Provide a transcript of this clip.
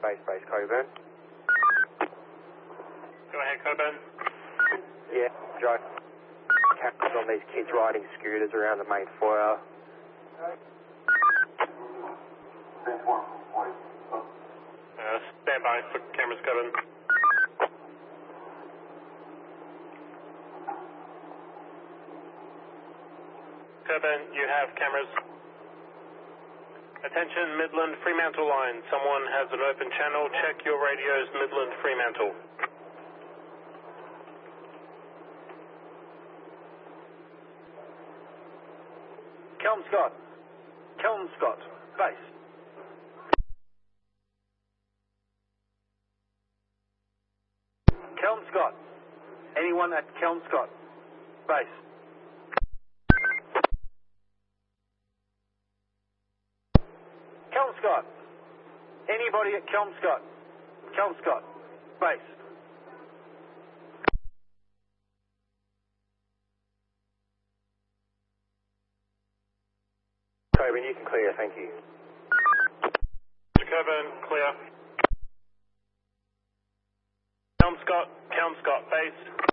Base Coburn. Go ahead, Coburn. Yeah, Joe. Cameras on these kids riding scooters around the main foyer. Stand by for cameras, Coburn. Coburn, you have cameras. Attention, Midland Fremantle line. Someone has an open channel. Check your radios, Midland Fremantle. Kelmscott, base. Kelmscott, anyone at Kelmscott, base. Kelmscott, anybody at Kelmscott, base. Coburn, you can clear, thank you. Coburn, clear. Kelmscott, base.